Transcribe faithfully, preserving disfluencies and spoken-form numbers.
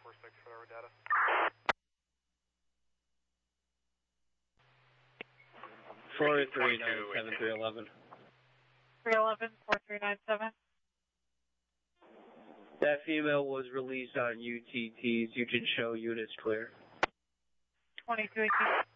four six for our data. four three nine seven three eleven. three eleven, four three nine seven. That female was released on U T Ts. You can show units clear. twenty-two eighteen.